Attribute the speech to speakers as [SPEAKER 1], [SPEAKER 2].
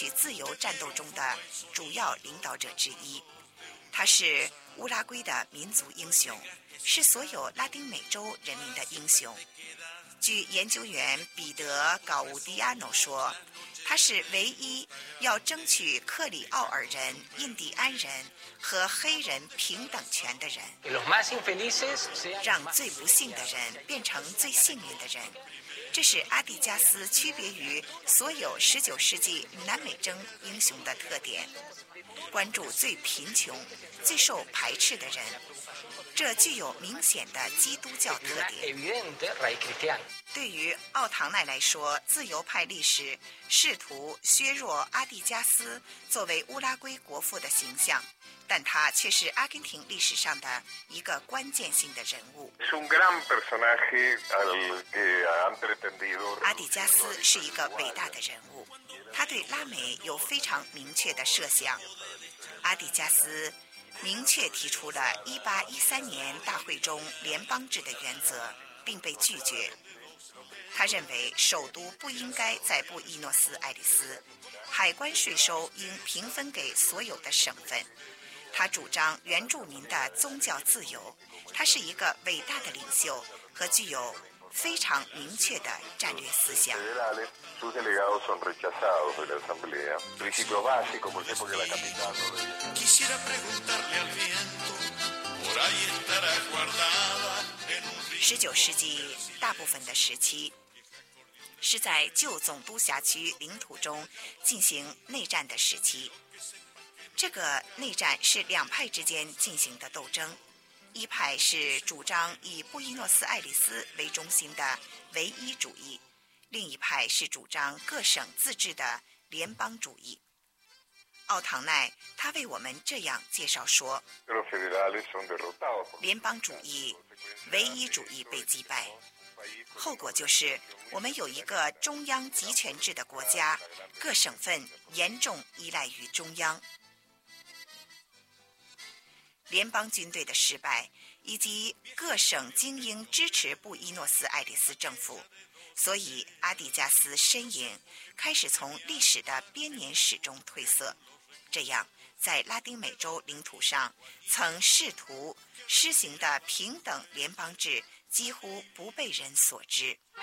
[SPEAKER 1] 自由战斗中的主要领导者之一。他是乌拉圭的民族英雄，是所有拉丁美洲人民的英雄。据研究员彼得·高乌迪亚诺说，他是唯一要争取克里奥尔人、印第安人和黑人平等权的人，让最不幸的人变成最幸运的人。这是阿蒂加斯区别于所有19世纪南美洲英雄的特点，关注最贫穷、最受排斥的人。这具有明显的基督教特点。对于奥唐奈来说，自由派历史试图削弱阿蒂加斯作为乌拉圭国父的形象，但他却是阿根廷历史上的一个关键性的人物。阿蒂加斯是一个伟大的人物，他对拉美有非常明确的设想。阿蒂加斯明确提出了1813年大会中联邦制的原则，并被拒绝。他认为首都不应该在布宜诺斯艾利斯，海关税收应平分给所有的省份。他主张原住民的宗教自由。他是一个伟大的领袖和具有非常明确的战略思想。19世纪大部分的时期是在旧总督辖区领土中进行内战的时期。这个内战是两派之间进行的斗争，一派是主张以布宜诺斯艾利斯为中心的唯一主义，另一派是主张各省自治的联邦主义。奥唐奈他为我们这样介绍说，联邦主义、唯一主义被击败，后果就是我们有一个中央集权制的国家，各省份严重依赖于中央。联邦军队的失败以及各省精英支持布宜诺斯艾利斯政府，所以阿蒂加斯身影开始从历史的编年史中褪色。这样在拉丁美洲领土上曾试图施行的平等联邦制几乎不被人所知。